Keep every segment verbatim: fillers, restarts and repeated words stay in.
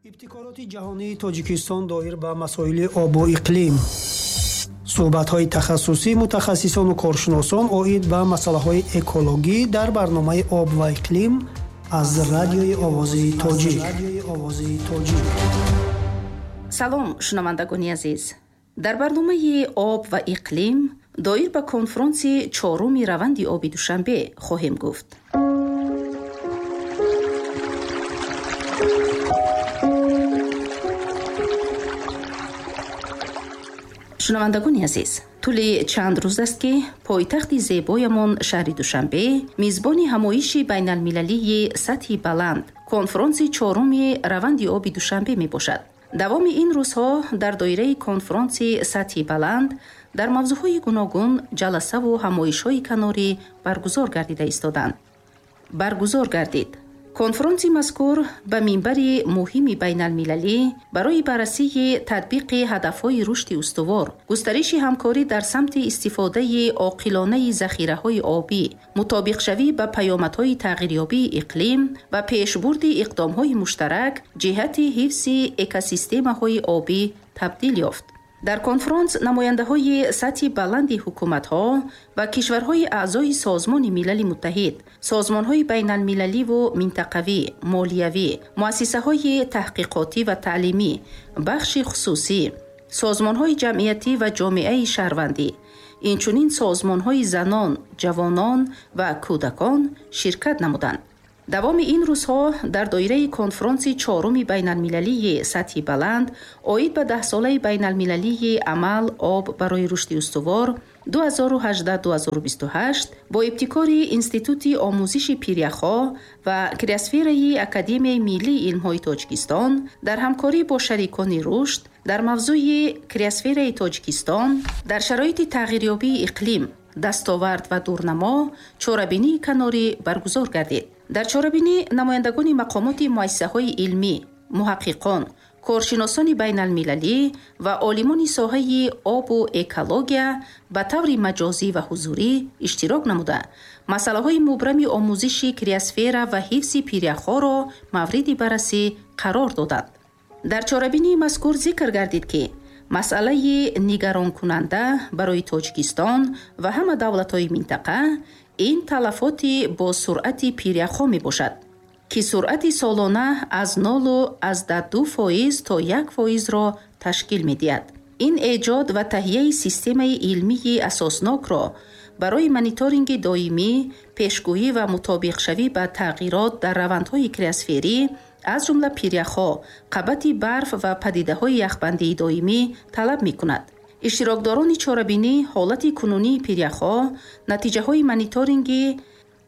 ابتکارات جهانی تاجیکستان دایر به مسائل آب و اقلیم. صحبت‌های تخصصی متخصصان و کارشناسان عاید به مسائل اکولوژی در برنامه آب و اقلیم از رادیوی آوازی تاجیک. سلام شنوندگان عزیز. در برنامه آب و اقلیم دایر به کنفرانس چهارم روند آبی دوشنبه خواهیم گفت. شنوندگان عزیز، طول چند روز است که پایتخت زیبایمان شهر دوشنبه میزبان همایش بین المللی سطح بلند کنفرانس چهارم روند آبی دوشنبه می باشد. دوام این روزها در دایره کنفرانس سطح بلند در موضوعهای گوناگون جلسه و همایش‌های کناری برگزار گردیده ایستادند. برگزار گردید. کنفرانس مذکور به منبر مهم بین المللی برای بررسی تطبیق هدفهای رشد استوار، گسترش همکاری در سمت استفاده عاقلانه ذخیره‌های آبی، مطابق شوی به پیامدهای تغییریابی اقلیم و پیشبرد اقدام‌های مشترک جهت حفظ اکوسیستم‌های آبی تبدیل یافت. در کنفرانس نماینده‌های سطح بلند حکومت‌ها و کشورهای اعضای سازمان ملل متحد، سازمان‌های بین المللی و منطقوی، مالیوی، مؤسسه‌های تحقیقاتی و تعلیمی، بخش خصوصی، سازمان‌های جمعیتی و جامعه شهروندی، اینچنین سازمان‌های زنان، جوانان و کودکان شرکت نمودند. دوام این روزها در دایره کنفرانس چهارم بین المللی سطح بلند عاید به ده ساله بین المللی عمل آب برای رشد استوار دو هزار و هجده تا دو هزار و بیست و هشت با ابتکار انستیتوت آموزش پیریخا و کریاسفر اکادمی ملی علم‌های تاجیکستان در همکاری با شریکان رشد در موضوع کریاسفر تاجیکستان در شرایط تغییریابی اقلیم، دستاورد و دورنما چاره‌بینی کناری برگزار گردید. در چاره‌بینی نمایندگان مقامات مؤسسه‌های علمی، محققان، کارشناسان بین المللی و عالمان ساحه آب و اکولوژی به طور مجازی و حضوری اشتراک نموده مسائل مبرم آموزش کریاسفر و حفظ پیریخا را مورد بررسی قرار دادند. در چاره‌بینی مذکور ذکر گردید که مسئله نگران کننده برای تاجیکستان و همه دولت‌های منطقه این تلفات با سرعت پیریخا می باشد که سرعت سالانه از نول از دو فایز تا یک فایز را تشکیل می دهد. این ایجاد و تهیه سیستم علمی اساسناک را برای مانیتورینگ دائمی، پیشگویی و مطابق شوی به تغییرات در روندهای کریاسفری از جمله پیریخا، قبط برف و پدیده‌های یخبندی دائمی طلب می‌کند. اشتراکداران چاره‌بینی حالت کنونی پیریخا، نتیجه‌های مانیتورینگ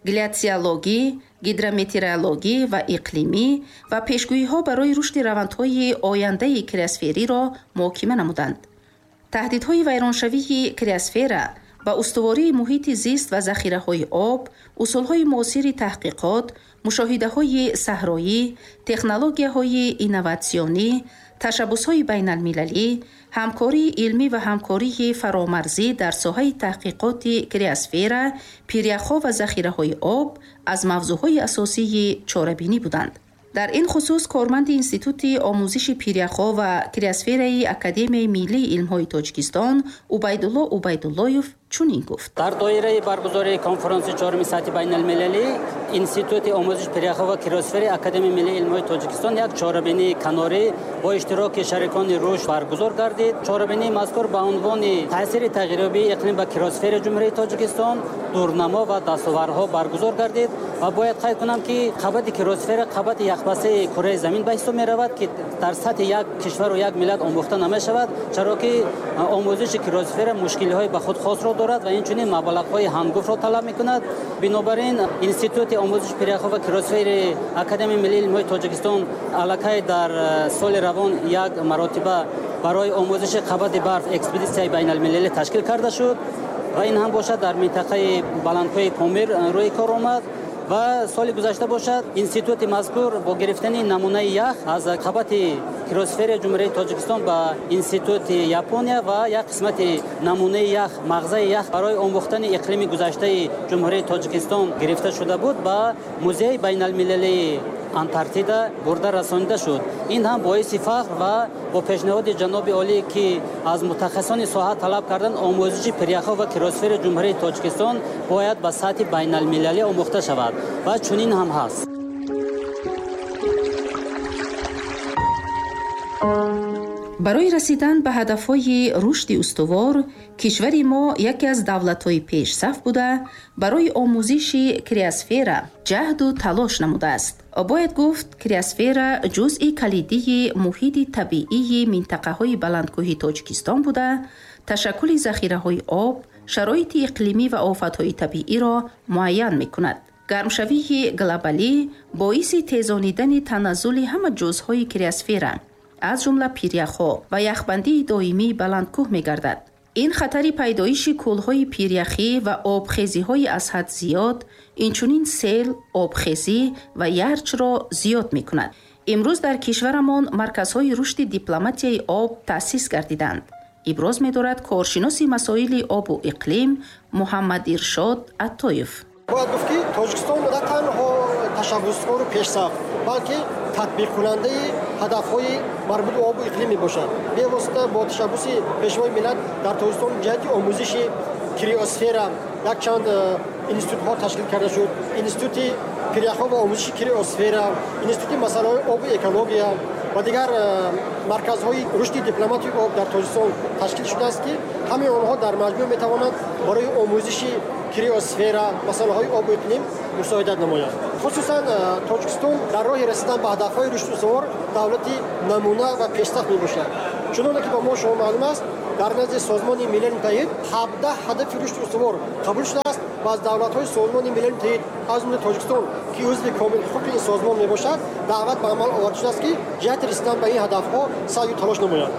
گلیسیولوژی، هیدرومتئورولوژی و اقلیمی و پیشگویی‌ها برای رشد روندهای آینده کریاسفری را محاکمه نمودند. تهدیدهای ویرانشوی کریاسفر با استواری محیط زیست و ذخیره‌های آب، اصول‌های معاصر تحقیقات، مشاهده‌های صحرایی، تکنولوژی‌های اینوواسیونی، تشبس‌های بین المللی، همکاری علمی و همکاری فرامرزی در ساحه تحقیقات کریاسفر، پیریخا و ذخیره‌های آب از موضوعهای اساسی چاره‌بینی بودند. در این خصوص کارمند انستیتوت آموزش پیریخا و کریاسفر اکادمی ملی علم‌های تاجیکستان عبیدالله عبیداللهیف چنین گفت: در دایره برگزاری کنفرانس چهارم سطح بین المللی انستیتوت آموزش پیریخا و کریاسفر اکادمی ملی علم‌های تاجیکستان یک چاره‌بینی کناری با اشتراک شریکان رشد برگزار گردید. چاره‌بینی مذکور به عنوان تاثیر تغییریابی اقلیم به کریاسفر جمهوری تاجیکستان، دورنما و دستاوردها برگزار گردید و باید قید کنم که قبط کریاسفر قبط یخبسته کره زمین به حساب می‌رود که در سطح یک کشور و یک ملت آموخته نمی‌شود، چرا که آموزش کریاسفر مشکل‌های به خود خاص را دارد و اینچنین مبلغ‌های هنگفت را طلب می‌کند. بنابراین انستیتوت آموزش پیریخا و کریاسفر اکادمی ملی علم‌های تاجیکستان علاقه در سال روان یک مرتبه برای آموزش قبط برف اکسپدیسیون بین المللی تشکیل کرده شد و این هم باشد در منطقه بلندکوه پامیر روی کار آمد و سال گذشته باشد انستیتوت مذکور با گرفتن نمونه یخ از قبط کریاسفر جمهوری تاجیکستان با انستیتوت ژاپنیا و یک قسمت نمونه یخ مغزه یخ برای آموختن اقلیم گذشته جمهوری تاجیکستان گرفته شده بود با موزه بین المللی антарктида бурда расонида шуд. ин ҳам боиси фахр ва бо пешниҳоди ҷаноби олӣ ки аз мутахассисони соҳа талаб кардан омӯзиши перяхҳо ва киросфери ҷумҳурии Тоҷикистон бояд ба сатҳи байналмилалӣ омӯхта шавад ва чунин ҳам ҳаст. барои расидан ба ҳадафҳои рушди устувор кишвари мо яке аз давлатҳои пешсаф буда барои омӯзиши криосфера ҷаҳду талош намудааст. бояд гуфт криосфера ҷузъи калидии муҳити табиии минтақаҳои баландкӯҳи Тоҷикистон буда ташаккули захираҳои об, шароити иқлимӣ ва офатҳои табииро муайян мекунад. гармшавии глобалӣ боиси тезонидани таназзули ҳама ҷузъҳои криосфера аз ҷумла пиряхҳо ва яхбандии доимии баландкӯҳ мегардад. ин хатари пайдоиши кӯлҳои пиряхӣ ва обхезиҳои аз ҳад зиёд, инчунин сел, обхезӣ ва ярчро зиёд мекунад. имрӯз дар кишварамон марказҳои рушди дипломатияи об таъсис гардиданд. иброз медорад коршиноси масоили обу иқлим Муҳаммад Иршод Аттоев. бояд гуфт ки Тоҷикистон на танҳо ташаббускору пешсаф, балки татбиқкунандаи ҳадафҳои марбут ба обу иқлим мебошад. бевосита бо ташаббуси пешвои миллат дар Тоҷикистон ҷиҳати омӯзиши криосфера якчанд институтҳо ташкил карда шуд. институти пиряхҳо ва омӯзиши криосфера, институти масъалаҳои обу экология ва дигар марказҳои рушди дипломатии об дар Тоҷикистон ташкил шудааст ки ҳамаи онҳо дар маҷмӯъ метавонанд барои омӯзиши криосфера масъалаҳои обу иқлим мусоидат намояд. хусусан Тоҷикистон дар роҳи расидан ба ҳадафҳои рушди устувор давлати намуна ва пешсаф мебошад. чуноне ки ба мо шумо маълум аст, дар назди Созмони Милали Муттаҳид ҳабдаҳ ҳадафи рушди устувор қабул шудааст ва аз давлатҳои Созмони Милали Муттаҳид аз ҷумла Тоҷикистон ки узви комилҳуқуқи ин созмон мебошад даъват ба амал оварда шудааст ки ҷиҳати расидан ба ин ҳадафҳо саъю талош намояд.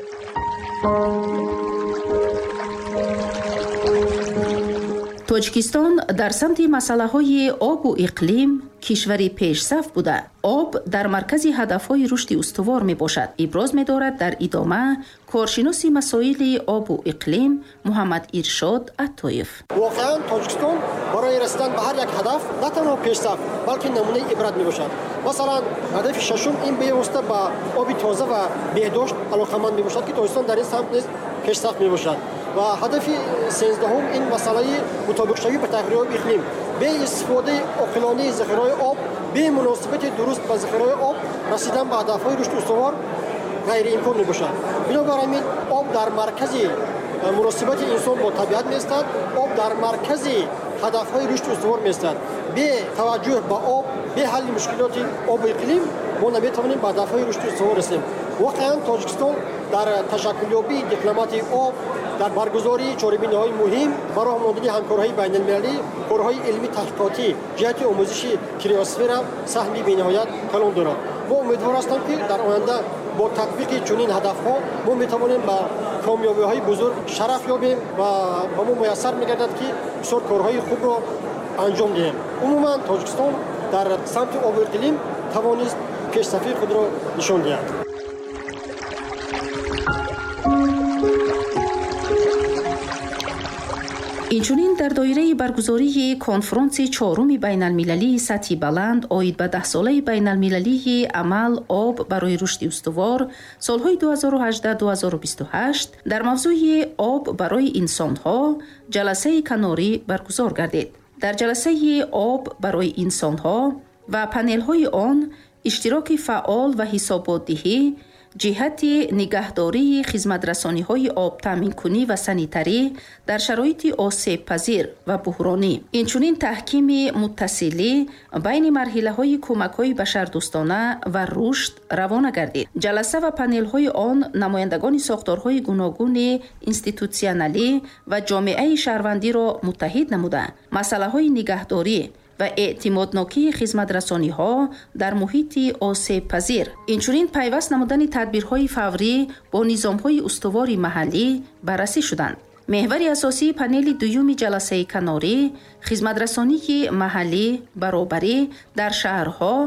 тоҷикистон дар самти масъалаҳои обу иқлим кишвари пешсаф буда об дар маркази ҳадафҳои рушди устувор мебошад. иброз медорад дар идома коршиноси масоили обу иқлим Муҳаммад Иршод Аттоев. воқеан Тоҷикистон барои расидан ба ҳар як ҳадаф на танҳо пешсаф, балки намунаи ибрат мебошад. масалан ҳадафи шашум ин бевосита ба оби тоза ва беҳдошт алоқаманд мебошад ки Тоҷикистон дар ин самт низ пешсаф мебошад. ва ҳадафи сенздаҳум ин масъалаи мутобиқшавӣ ба тағйироти иқлим. бе истифодаи оқилонаи захираҳои об, бе муносибати дуруст ба захираҳои об расидан ба ҳадафҳои рушди устувор ғайриимкон мебошад. бинобар ҳамин об дар маркази муносибати инсон бо табиат меистад, об дар маркази ҳадафҳои рушди устувор меистад. бе таваҷҷӯҳ ба об, бе ҳалли мушкилоти обу иқлим мо наметавонем ба ҳадафҳои рушди устувор расем. воқеан Тоҷикистон дар ташаккулёбии дипломатии об, дар баргузории чорабиниҳои муҳим ба роҳ мондани ҳамкорҳои байналмилалӣ, корҳои илмӣ таҳқиқотӣ ҷиҳати омӯзиши криосфера саҳми бениҳоят калон дорад. мо умедвор ҳастем ки дар оянда бо татбиқи чунин ҳадафҳо мо метавонем ба комёбиҳои бузург шараф ёбем ва ба мо муяссар мегардад ки бисёр корҳои хубро анҷом диҳем. умуман Тоҷикистон дар самти обу иқлим тавонист пешсафии худро нишон диҳад. инчунин дар доираи баргузории конфронси чоруми байналмилалии сатҳи баланд оид ба даҳсолаи байналмилалии амал об барои рушди устувор солҳои ду ҳазору ҳаждаҳ - ду ҳазору бисту ҳашт дар мавзӯи об барои инсонҳо ҷаласаи канорӣ баргузор гардид. дар ҷаласаи об барои инсонҳо ва панелҳои он иштироки фаъол ва ҳисоботдиҳӣ ҷиҳати нигаҳдории хизматрасониҳои обтаъминкунӣ ва санитарӣ дар шароити осебпазир ва буҳронӣ, инчунин таҳкими муттасилӣ байни марҳилаҳои кӯмакҳои башардӯстона ва рушд равона гардид. ҷаласа ва панелҳои он намояндагони сохторҳои гуногуни институтсионалӣ ва ҷомеаи шаҳрвандиро муттаҳид намуда масъалаҳои нигаҳдорӣ ва эътимоднокии хизматрасониҳо дар муҳити осебпазир, инчунин пайваст намудани тадбирҳои фаврӣ бо низомҳои устувори маҳаллӣ баррасӣ шуданд. меҳвари асосии панели дуюми ҷаласаи канорӣ хизматрасонии маҳаллӣ, баробарӣ дар шаҳрҳо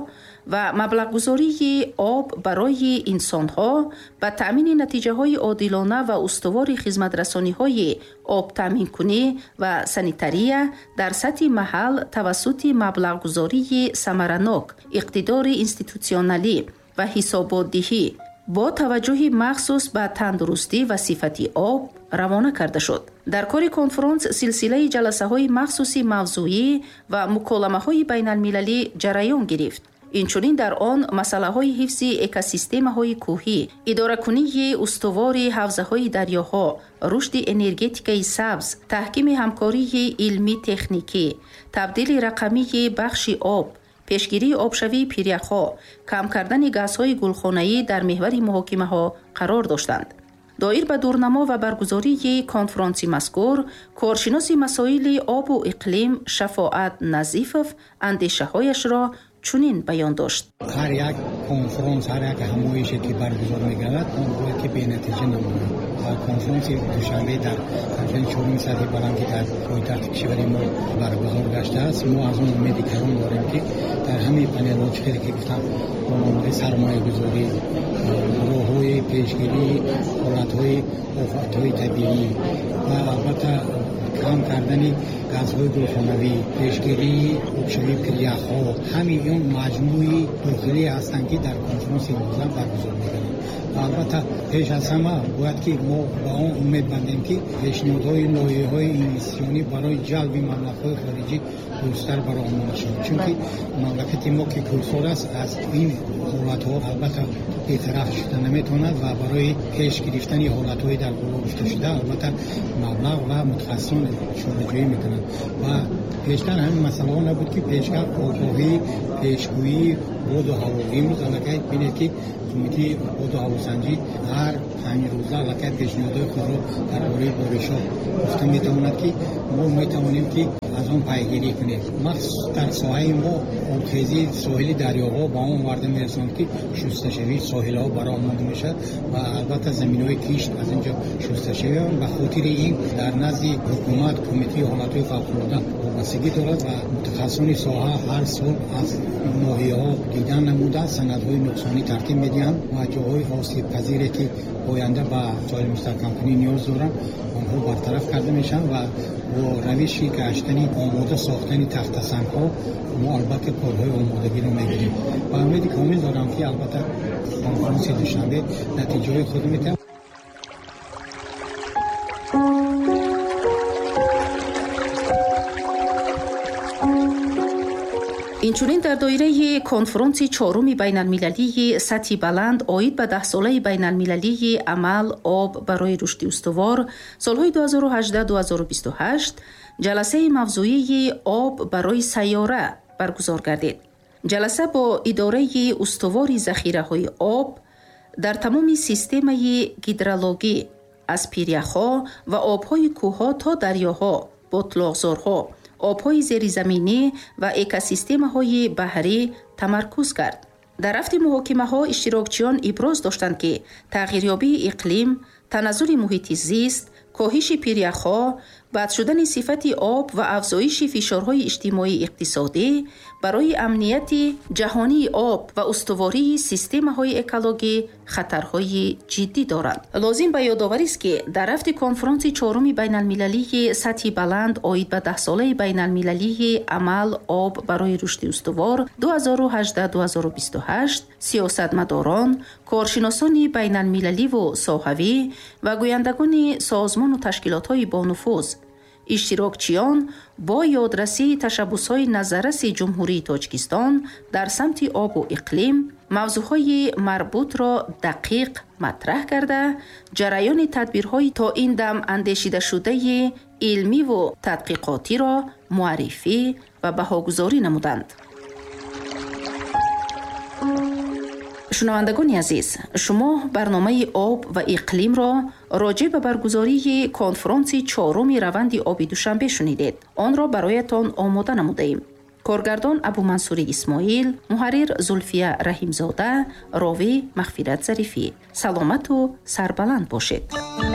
و مبلغگذاری آب برای انسانها به تأمین نتیجه های عادلانه و استوار خدمترسانی های آب تأمین کنی و سانیتریه در سطح محل توسط مبلغگذاری ثمرناک، اقتدار اینستیتوسیونالی و حسابدهی با توجه مخصوص به تندرستی و صفت آب روانه کرده شد. در کار کنفرانس سلسله جلسه های مخصوصی موضوعی و مکالمه های بین المللی جریان گرفت. اینچنین در آن مسئله های حفظ اکوسیستم های کوهی، اداره کنی استوار حوزه های دریاها، رشد انرژتیک سبز، تحکیم همکاری علمی تکنیکی، تبدیل رقمی بخش آب، پیشگیری آبشوی پیریخ‌ها، کم کردن گازهای گلخانه‌ای در محور محاکمه ها قرار داشتند. دایر به دورنما و برگزاری کنفرانس مذکور، کارشناس مسائل آب و اقلیم شفاعت نظیفов اندیشه هایش را چنین بیان داشت. هر یک کنفرانس، هر یک همایشی که برگزار می‌گردد اون باید که به نتیجه نماند. هر کنفرانس دوشنبه در کنفرانس چهارم سطح بلند که در پایتخت کشور ما برگزار گشته است، ما از اون امید کردیم داریم که در همین پنل چیزی که گفتم با سرمایه گذاری، راه‌های پیشگیری حالت‌های آفت‌های طبیعی و البته کم کردن گازهای گلخانه‌ای، پیشگیری آبشوی پیریخ‌ها، همین اون مجموعی داخلی هستند که در کنفرانس امروز برگزار می‌کنیم. البته پیش از همه باید که ما با اون امید بندیم که پیشنهادهای لایحه‌های اینوستیسیونی برای جلب مبلغ‌های خارجی بیشتر برآورده شود، چون که مملکت ما که کلسال است از این حالت‌ها البته بی‌طرف شده نمی‌تواند و برای پیش گرفتن حالت‌های در بالا گفته شده البته مبلغ و متخصصان شورجویی می‌کنند و پیشتر همین مسئله ها نبود که پیشتر آگاهی، پیشگویی باد و هوا. امروز علاقه بینید که کمیته باد و هواسنجی هر پنج روزه علاقه پیشنهادهای خود را درباره بارش‌ها گفته می‌تواند که ما می‌توانیم که از آن پیگیری کنیم. مخصوص در ساحه ما آبخیزی ساحل دریاها با آن وارد می‌رساند که شستشوی ساحل‌ها برآمده می‌شود و البته زمین‌های کشت از اینجا شستشوی و به خاطر این در نزد حکومت کمیته حالت‌های فوق‌العاده وابستگی دارد و متخصصان ساحه هر سال از ناحیه‌ها دیدن نموده سندهای نقصانی ترتیب می‌دهند و جاهای آسیب پذیری که آینده به ساحل مستحکم کنی نیاز دارند آنها برطرف کرده میشن و با روشی گشتنی آماده ساختن تخت سنگ‌ها ما البته کارهای آمادگی رو می‌گیریم و امید کامل دارم که البته کنفرانس دوشنبه نتیجه خود می‌ده. اینچنین در دایره کنفرانس چهارم بین المللی سطح بلند آید به ده ساله بین المللی عمل آب برای رشد استوار سالهای دو هزار و هجده تا دو هزار و بیست و هشت جلسه موضوعی آب برای سیاره برگزار گردید. جلسه با اداره استوار ذخیره های آب در تمام سیستم هیدرولوژی از پیریخ‌ها و آب‌های کوه‌ها تا دریاها، بطلاق‌زارها، آب‌های زیرزمینی و اکوسیستم‌های بحری تمرکز کرد. در رفت محاکمه‌ها اشتراکچیان ابراز داشتند که تغییریابی اقلیم، تنزل محیط زیست، کاهش پیریخ‌ها، بد شدن صفت آب و افزایش فشارهای اجتماعی اقتصادی برای امنیت جهانی آب و استواری سیستم‌های اکولوژی خطرهای جدی دارند. لازم به یادآوری است که در رفت کنفرانس چهارم بین المللی سطح بلند آید به ده ساله بین المللی عمل آب برای رشد استوار دو هزار و هجده تا دو هزار و بیست و هشت سیاستمداران، کارشناسان بین المللی و ساحوی و گویندگان سازمان و تشکیلات‌های با نفوذ اشتراکچیان با یادرسی تشبس‌های نظررس جمهوری تاجیکستان در سمت آب و اقلیم موضوعهای مربوط را دقیق مطرح کرده جریان تدبیرهای تا این دم اندیشیده شده علمی و تحقیقاتی را معرفی و بهاگذاری نمودند. شنوندگان عزیز، شما برنامه آب و اقلیم را راجع به برگزاری کنفرانس چهارم روند آب دوشنبه شنیدید. آن را برایتان آماده نموده ایم. کارگردان ابو منصوری اسماعیل، محرر زلفیه رحیمزاده، راوی مغفرت ظریفی. سلامت و سربلند باشید.